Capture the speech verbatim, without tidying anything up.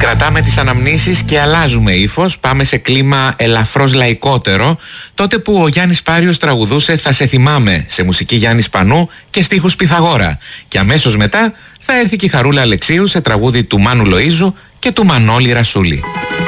Κρατάμε τις αναμνήσεις και αλλάζουμε ύφος. Πάμε σε κλίμα ελαφρώς λαϊκότερο. Τότε που ο Γιάννης Πάριος τραγουδούσε «Θα σε θυμάμαι» σε μουσική Γιάννη Σπανού και στίχους Πυθαγόρα. Και αμέσως μετά θα έρθει και η Χαρούλα Αλεξίου σε τραγούδι του Μάνου Λοΐζου και του Μανώλη Ρασούλη.